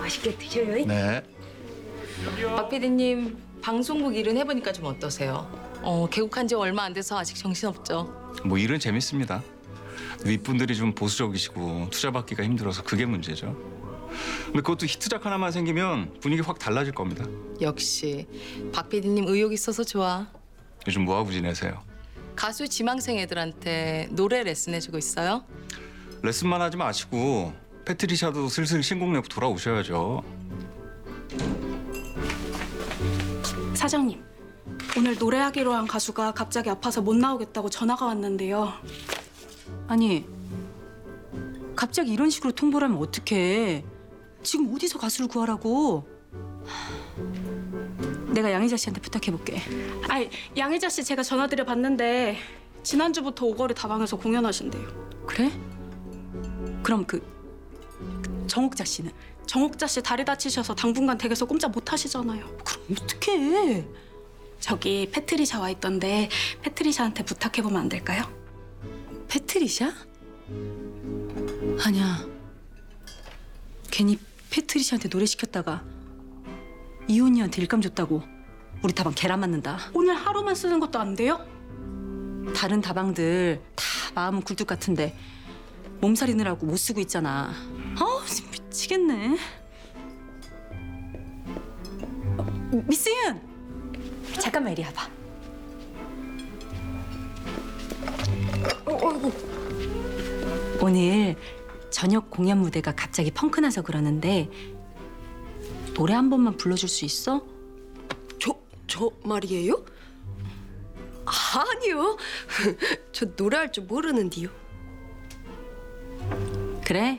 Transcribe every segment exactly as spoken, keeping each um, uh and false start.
맛있게 드셔요. 네. 박 피디님, 방송국 일은 해보니까 좀 어떠세요? 어, 개국한 지 얼마 안 돼서 아직 정신없죠? 뭐 일은 재밌습니다. 윗분들이 좀 보수적이시고 투자 받기가 힘들어서 그게 문제죠. 근데 그것도 히트작 하나만 생기면 분위기 확 달라질 겁니다. 역시 박 피디님 의욕 있어서 좋아. 요즘 뭐하고 지내세요? 가수 지망생 애들한테 노래 레슨해주고 있어요? 레슨만 하지 마시고 패트리샤도 슬슬 신곡 내고 돌아오셔야죠. 사장님, 오늘 노래하기로 한 가수가 갑자기 아파서 못 나오겠다고 전화가 왔는데요. 아니, 갑자기 이런 식으로 통보를 하면 어떡해. 지금 어디서 가수를 구하라고. 내가 양희자 씨한테 부탁해볼게. 아니, 양혜자 씨 제가 전화드려 봤는데 지난주부터 오거리 다방에서 공연하신대요. 그래? 그럼 그 정옥자 씨는? 정옥자 씨 다리 다치셔서 당분간 댁에서 꼼짝 못 하시잖아요. 그럼 어떡해. 저기 패트리샤 와 있던데 패트리샤한테 부탁해보면 안 될까요? 패트리샤? 아니야. 괜히 패트리샤한테 노래 시켰다가 이혼이한테 일감 줬다고 우리 다방 계란 맞는다. 오늘 하루만 쓰는 것도 안 돼요? 다른 다방들 다 마음은 굴뚝 같은데 몸살이느라고 못 쓰고 있잖아. 아우, 미치겠네. 어, 미스윤! 잠깐만 이리 와봐. 어, 어이구. 오늘 저녁 공연 무대가 갑자기 펑크나서 그러는데 노래 한 번만 불러줄 수 있어? 저, 저 말이에요? 아니요. 저 노래할 줄 모르는데요. 그래?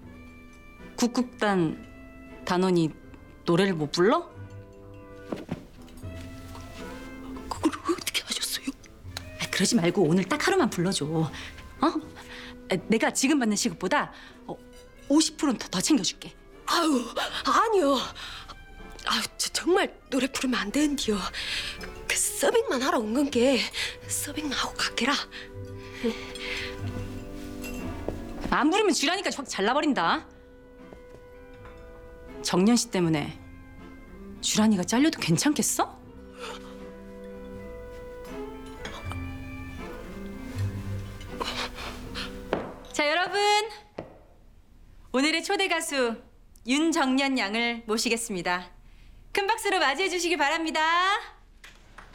국국단 단원이 노래를 못 불러? 그걸 어떻게 하셨어요? 아, 그러지 말고 오늘 딱 하루만 불러줘. 어? 아, 내가 지금 받는 시급보다 어, 오십 퍼센트는 더, 더 챙겨줄게. 아유, 아니요. 아유, 저 정말 노래 부르면 안 되는데요. 그 서빙만 하러 온 건게 서빙만 하고 갈게라. 안 부르면 쥐라니까 확 잘라버린다. 정년 씨 때문에 쥐라니가 잘려도 괜찮겠어? 자, 여러분. 오늘의 초대 가수 윤정년 양을 모시겠습니다. 큰 박수로 맞이해 주시기 바랍니다.